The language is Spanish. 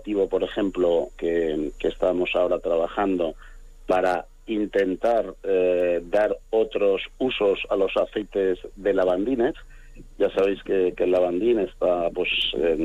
cooperativo, por ejemplo, que estamos ahora trabajando para intentar dar otros usos a los aceites de lavandines. Ya sabéis que el lavandín está pues